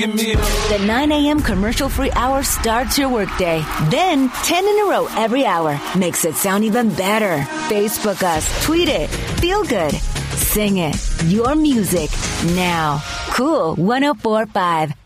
waking me up. The 9 a.m. commercial-free hour starts your workday. Then 10 in a row every hour makes it sound even better. Facebook us, tweet it, feel good, sing it. Your music now. Cool 104.5.